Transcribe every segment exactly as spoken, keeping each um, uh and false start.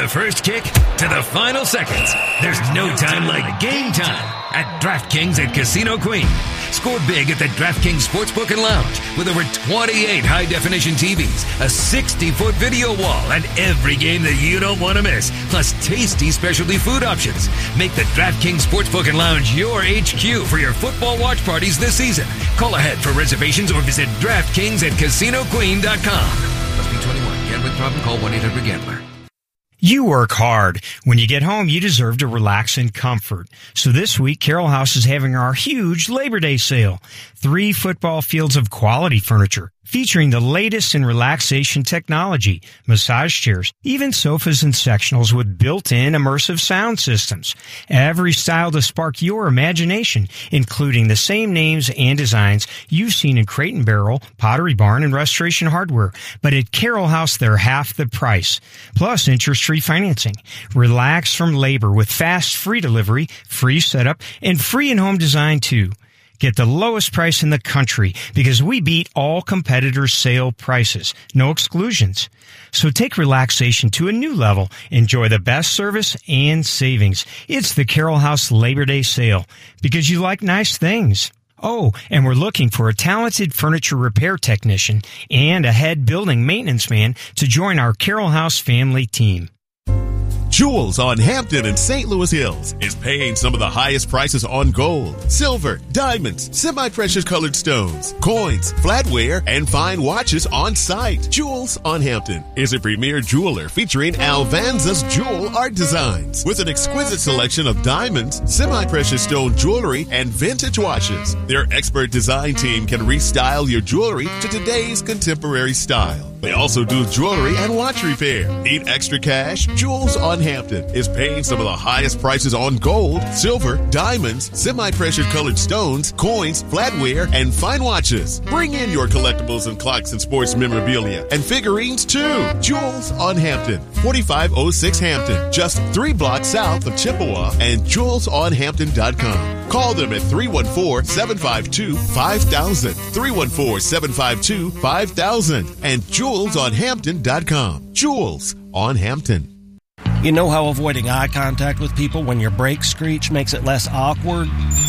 the first kick to the final seconds, there's no time like game time at DraftKings at Casino Queen. Score big at the DraftKings Sportsbook and Lounge with over twenty-eight high-definition T Vs, a sixty-foot video wall, and every game that you don't want to miss, plus tasty specialty food options. Make the DraftKings Sportsbook and Lounge your H Q for your football watch parties this season. Call ahead for reservations or visit DraftKings at Casino Queen dot com. Must be twenty-one. Gambling problem? Call one eight hundred gambler. You work hard. When you get home, you deserve to relax in comfort. So this week, Carroll House is having our huge Labor Day sale. Three football fields of quality furniture, featuring the latest in relaxation technology, massage chairs, even sofas and sectionals with built-in immersive sound systems. Every style to spark your imagination, including the same names and designs you've seen in Crate and Barrel, Pottery Barn, and Restoration Hardware. But at Carroll House, they're half the price. Plus interest-free financing. Relax from labor with fast, free delivery, free setup, and free in-home design too. Get the lowest price in the country because we beat all competitors' sale prices. No exclusions. So take relaxation to a new level. Enjoy the best service and savings. It's the Carroll House Labor Day sale because you like nice things. Oh, and we're looking for a talented furniture repair technician and a head building maintenance man to join our Carroll House family team. Jewels on Hampton and Saint Louis Hills is paying some of the highest prices on gold, silver, diamonds, semi-precious colored stones, coins, flatware, and fine watches on site. Jewels on Hampton is a premier jeweler featuring Alvanza's jewel art designs with an exquisite selection of diamonds, semi-precious stone jewelry, and vintage watches. Their expert design team can restyle your jewelry to today's contemporary style. They also do jewelry and watch repair. Need extra cash? Jewels on Hampton is paying some of the highest prices on gold, silver, diamonds, semi-precious colored stones, coins, flatware, and fine watches. Bring in your collectibles and clocks and sports memorabilia and figurines too. Jewels on Hampton, forty-five oh six Hampton, just three blocks south of Chippewa, and jewels on hampton dot com. Call them at three one four, seven five two, five thousand, three one four, seven five two, five thousand, and jewels on hampton dot com. Jewels on Hampton. You know how avoiding eye contact with people when your brakes screech makes it less awkward?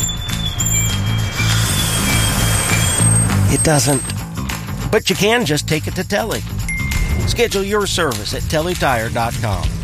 It doesn't. But you can just take it to Telly. Schedule your service at telly tire dot com.